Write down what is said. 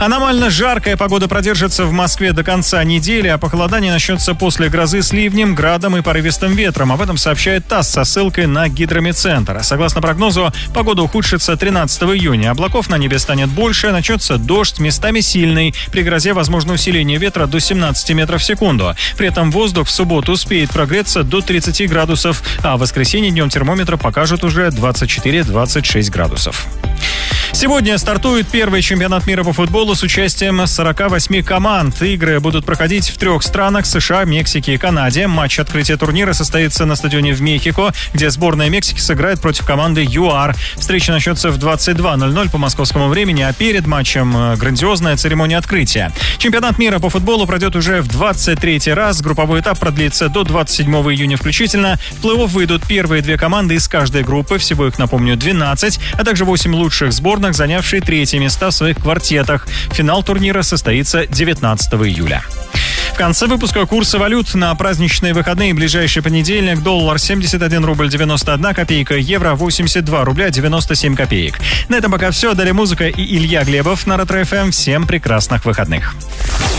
Аномально жаркая погода продержится в Москве до конца недели, а похолодание начнется после грозы с ливнем, градом и порывистым ветром. Об этом сообщает ТАСС со ссылкой на Гидрометцентр. Согласно прогнозу, погода ухудшится 13 июня. Облаков на небе станет больше, начнется дождь, местами сильный. При грозе возможно усиление ветра до 17 метров в секунду. При этом воздух в субботу успеет прогреться до 30 градусов, а в воскресенье днем термометр покажет уже 24-26 градусов. Сегодня стартует первый чемпионат мира по футболу с участием 48 команд. Игры будут проходить в 3 странах: США, Мексике и Канаде. Матч открытия турнира состоится на стадионе в Мехико, где сборная Мексики сыграет против команды ЮАР. Встреча начнется в 22:00 по московскому времени, а перед матчем грандиозная церемония открытия. Чемпионат мира по футболу пройдет уже в 23-й раз. Групповой этап продлится до 27 июня включительно. В плей-офф выйдут первые 2 команды из каждой группы, всего их, напомню, 12, а также 8 лучших сборных, занявшие 3-е места в своих квартетах. Финал турнира состоится 19 июля. В конце выпуска курсы валют на праздничные выходные. Ближайший понедельник: доллар 71 рубль 91 копейка, евро 82 рубля 97 копеек. На этом пока все. Далее музыка и Илья Глебов на Ретро ФМ. Всем прекрасных выходных.